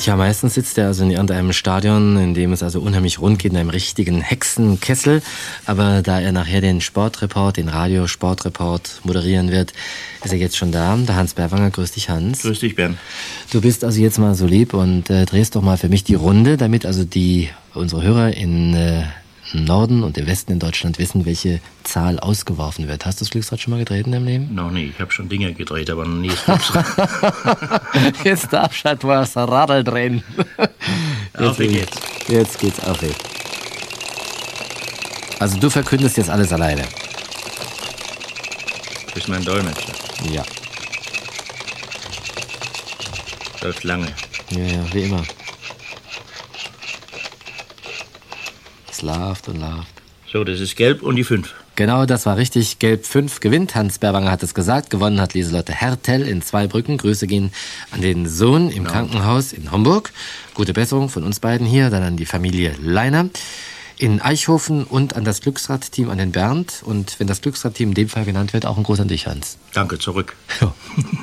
Tja, meistens sitzt er also in irgendeinem Stadion, in dem es also unheimlich rund geht, in einem richtigen Hexenkessel. Aber da er nachher den Sportreport, den Radiosportreport moderieren wird, ist er jetzt schon da. Der Hans Berwanger. Grüß dich, Hans. Grüß dich, Bernd. Du bist also jetzt mal so lieb und drehst doch mal für mich die Runde, damit also unsere Hörer im Norden und im Westen in Deutschland wissen, welche Zahl ausgeworfen wird. Hast du das Glücksrad schon mal gedreht in deinem Leben? Noch nie. Ich habe schon Dinge gedreht, aber noch nie das Glücksrad. Jetzt darfst du halt mal das Radl drehen. Auf geht's. Jetzt geht's auf. Also du verkündest jetzt alles alleine. Du bist mein Dolmetscher. Ja. Läuft lange. Ja, wie immer. Es läuft und läuft. So, das ist gelb und die 5. Genau, das war richtig. Gelb 5 gewinnt. Hans Berwanger hat es gesagt. Gewonnen hat Lieselotte Hertel in Zweibrücken. Grüße gehen an den Sohn im Krankenhaus in Homburg. Gute Besserung von uns beiden hier. Dann an die Familie Leiner in Eichhofen und an das Glücksrad-Team, an den Bernd. Und wenn das Glücksrad-Team in dem Fall genannt wird, auch ein Gruß an dich, Hans. Danke, zurück. Ja.